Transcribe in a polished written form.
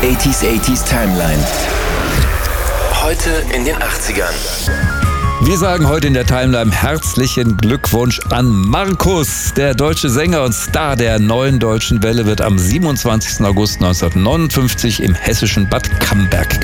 80s Timeline. Heute in den 80ern. Wir sagen heute in der Timeline herzlichen Glückwunsch an Markus. Der deutsche Sänger und Star der neuen deutschen Welle wird am 27. August 1959 im hessischen Bad Camberg geboren.